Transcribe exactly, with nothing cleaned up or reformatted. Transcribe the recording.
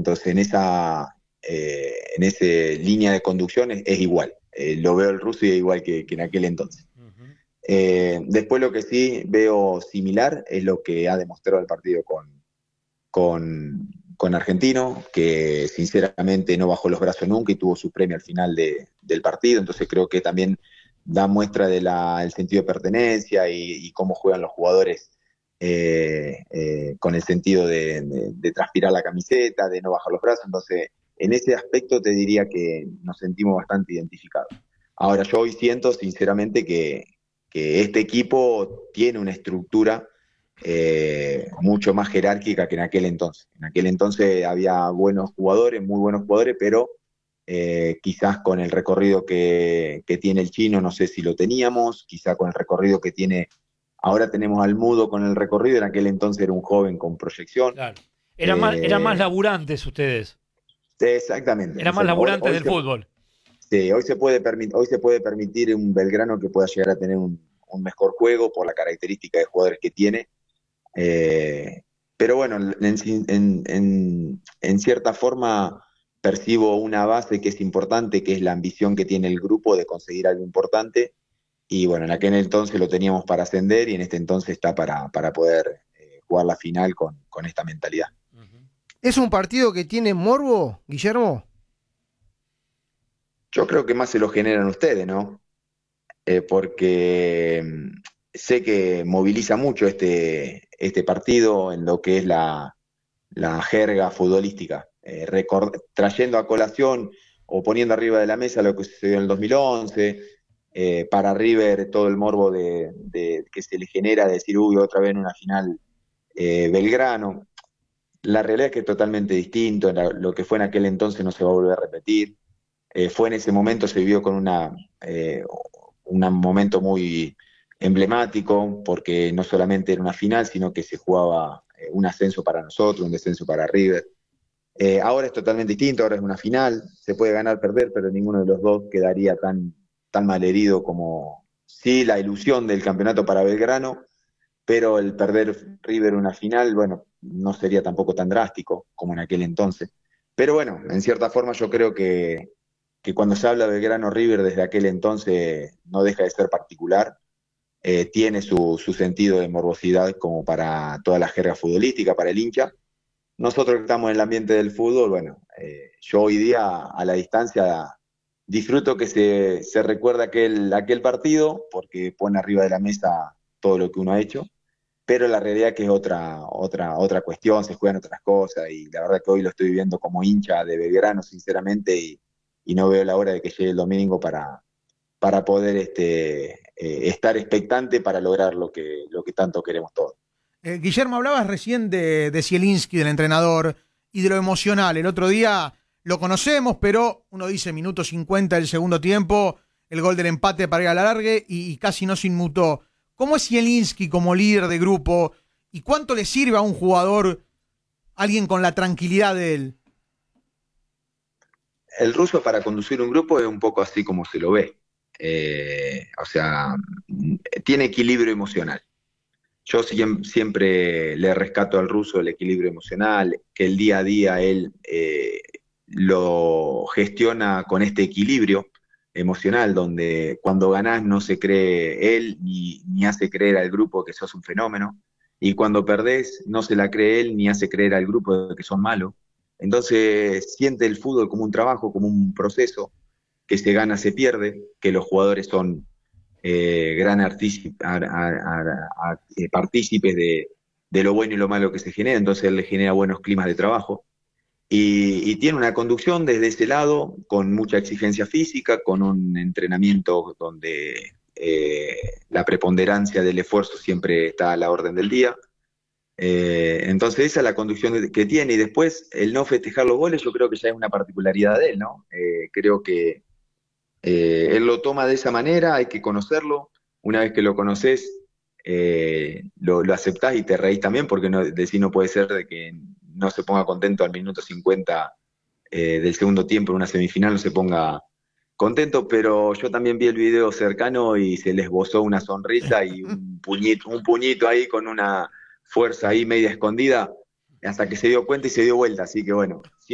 Entonces en esa, eh, en ese línea de conducción es, es igual. Eh, lo veo el ruso y es igual que, que en aquel entonces. Ujú. Eh, después lo que sí veo similar es lo que ha demostrado el partido con, con, con Argentino, que sinceramente no bajó los brazos nunca y tuvo su premio al final de, del partido. Entonces creo que también da muestra del sentido de pertenencia y, y, cómo juegan los jugadores eh, eh, con el sentido de, de, de transpirar la camiseta, de no bajar los brazos. Entonces, en ese aspecto te diría que nos sentimos bastante identificados. Ahora, yo hoy siento sinceramente que, que este equipo tiene una estructura eh, mucho más jerárquica que en aquel entonces. En aquel entonces había buenos jugadores, muy buenos jugadores, pero eh, quizás con el recorrido que, que tiene el chino, no sé si lo teníamos, quizás con el recorrido que tiene, ahora tenemos al Mudo con el recorrido, en aquel entonces era un joven con proyección. Claro. Eran más, eran más Eh, laburantes ustedes. exactamente, Eran más hoy, laburantes hoy, del se, fútbol. sí, hoy, se puede hoy se puede permitir un Belgrano que pueda llegar a tener un, un mejor juego por la característica de jugadores que tiene. Eh, pero bueno, en, en, en, en, cierta forma percibo una base que es importante, que es la ambición que tiene el grupo de conseguir algo importante. Y bueno, en aquel entonces lo teníamos para ascender y en este entonces está para, para poder eh, jugar la final con, con esta mentalidad. Ujú. ¿Es un partido que tiene morbo, Guillermo? Yo creo que más se lo generan ustedes, ¿no? Eh, porque mm, sé que moviliza mucho este, este partido en lo que es la, la jerga futbolística, eh, record, trayendo a colación o poniendo arriba de la mesa lo que sucedió en el dos mil once, eh, para River todo el morbo de, de, que se le genera de decir, uy, otra vez en una final eh, Belgrano. La realidad es que es totalmente distinto, la, lo que fue en aquel entonces no se va a volver a repetir. Eh, fue en ese momento, se vivió con una, eh, un momento muy emblemático, porque no solamente era una final, sino que se jugaba eh, un ascenso para nosotros, un descenso para River. Eh, ahora es totalmente distinto, ahora es una final, se puede ganar, perder, pero ninguno de los dos quedaría tan, tan mal herido como sí la ilusión del campeonato para Belgrano, pero el perder River una final, bueno, no sería tampoco tan drástico como en aquel entonces. Pero bueno, en cierta forma yo creo que, que cuando se habla de Belgrano River desde aquel entonces no deja de ser particular, eh, tiene su, su sentido de morbosidad como para toda la jerga futbolística, para el hincha. Nosotros que estamos en el ambiente del fútbol, bueno, eh, yo hoy día a la distancia disfruto que se, se recuerda aquel, aquel partido porque pone arriba de la mesa todo lo que uno ha hecho, pero la realidad es que es otra, otra, otra cuestión, se juegan otras cosas y la verdad que hoy lo estoy viviendo como hincha de Belgrano, sinceramente, y, y no veo la hora de que llegue el domingo para, para poder este, eh, estar expectante para lograr lo que, lo que tanto queremos todos. Eh, Guillermo, hablabas recién de, de Zielinski, del entrenador, y de lo emocional. El otro día lo conocemos, pero uno dice minuto cincuenta del segundo tiempo, el gol del empate para ir a la largue y, y casi no se inmutó. ¿Cómo es Zielinski como líder de grupo? ¿Y cuánto le sirve a un jugador, alguien con la tranquilidad de él? El ruso para conducir un grupo es un poco así como se lo ve. Eh, o sea, tiene equilibrio emocional. Yo siempre le rescato al ruso el equilibrio emocional, que el día a día él eh, lo gestiona con este equilibrio emocional, donde cuando ganás no se cree él ni, ni hace creer al grupo que sos un fenómeno, y cuando perdés no se la cree él ni hace creer al grupo de que son malos. Entonces siente el fútbol como un trabajo, como un proceso, que se gana, se pierde, que los jugadores son eh, gran artícipe, a, a, a, a, partícipes de, de lo bueno y lo malo que se genera, entonces él le genera buenos climas de trabajo. Y, y tiene una conducción desde ese lado, con mucha exigencia física, con un entrenamiento donde eh, la preponderancia del esfuerzo siempre está a la orden del día. Eh, entonces esa es la conducción que tiene y después el no festejar los goles yo creo que ya es una particularidad de él, ¿no? Eh, creo que eh, él lo toma de esa manera, hay que conocerlo. Una vez que lo conoces, eh, lo, lo aceptás y te reís también, porque no, decir no puede ser de que no se ponga contento al minuto cincuenta eh, del segundo tiempo en una semifinal, no se ponga contento, pero yo también vi el video cercano y se le esbozó una sonrisa y un puñito, un puñito ahí con una fuerza ahí media escondida, hasta que se dio cuenta y se dio vuelta, así que bueno.